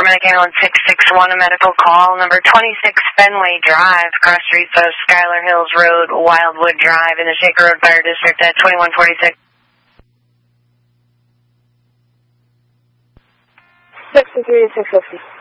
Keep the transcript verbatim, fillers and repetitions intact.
paramedic ambulance six six one, a medical call, number twenty-six Fenway Drive, cross streets of Schuyler Hills Road, Wildwood Drive, in the Shaker Road Fire District at twenty-one forty-six. sixty-three to six fifty.